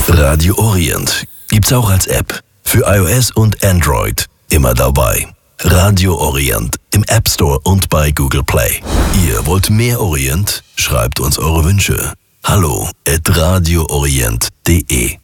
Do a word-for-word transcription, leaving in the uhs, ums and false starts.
Radio Orient gibt's auch als App. Für iOS und Android. Immer dabei. Radio Orient im App Store und bei Google Play. Ihr wollt mehr Orient? Schreibt uns eure Wünsche. Hallo at radioorient punkt de